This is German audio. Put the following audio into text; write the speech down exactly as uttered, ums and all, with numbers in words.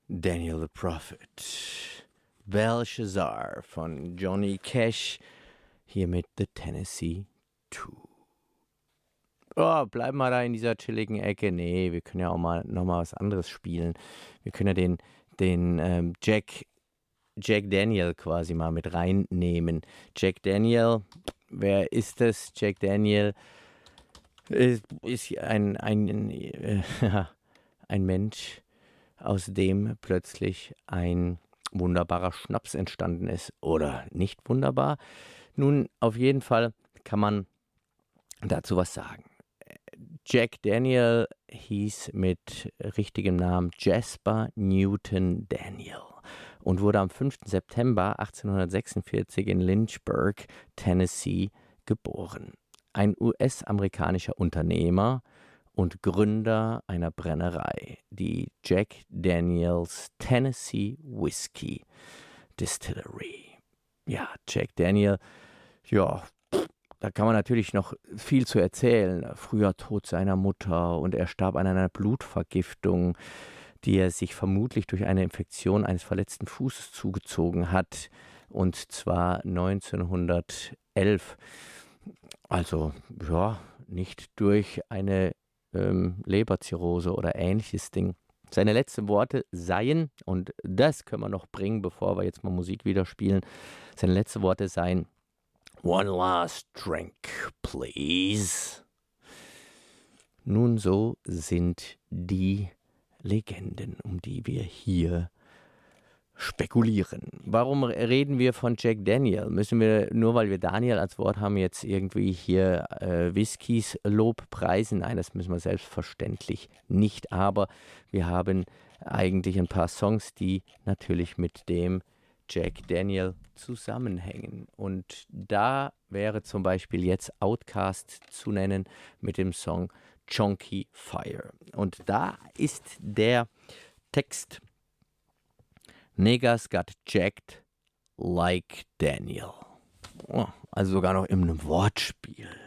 Daniel the Prophet, Belshazzar von Johnny Cash, hier mit The Tennessee Two. Oh, bleiben wir da in dieser chilligen Ecke. Nee, wir können ja auch mal nochmal was anderes spielen. Wir können ja den, den ähm, Jack, Jack Daniel quasi mal mit reinnehmen. Jack Daniel, wer ist das? Jack Daniel ist, ist ein, ein, äh, ein Mensch, aus dem plötzlich ein wunderbarer Schnaps entstanden ist. Oder nicht wunderbar. Nun, auf jeden Fall kann man dazu was sagen. Jack Daniel hieß mit richtigem Namen Jasper Newton Daniel und wurde am fünften September achtzehnhundertsechsundvierzig in Lynchburg, Tennessee, geboren. Ein U S-amerikanischer Unternehmer und Gründer einer Brennerei, die Jack Daniels Tennessee Whiskey Distillery. Ja, Jack Daniel, ja, da kann man natürlich noch viel zu erzählen. Früher Tod seiner Mutter und er starb an einer Blutvergiftung, die er sich vermutlich durch eine Infektion eines verletzten Fußes zugezogen hat, und zwar neunzehnhundertelf. Also, ja, nicht durch eine ähm, Leberzirrhose oder ähnliches Ding. Seine letzten Worte seien, und das können wir noch bringen, bevor wir jetzt mal Musik wieder spielen, seine letzten Worte seien: One last drink, please. Nun, so sind die Legenden, um die wir hier spekulieren. Warum reden wir von Jack Daniel? Müssen wir, nur weil wir Daniel als Wort haben, jetzt irgendwie hier äh, Whiskys Lob preisen? Nein, das müssen wir selbstverständlich nicht. Aber wir haben eigentlich ein paar Songs, die natürlich mit dem Jack Daniel zusammenhängen. Und da wäre zum Beispiel jetzt Outkast zu nennen mit dem Song Chonky Fire. Und da ist der Text: Niggas got jacked like Daniel. Oh, also sogar noch in einem Wortspiel.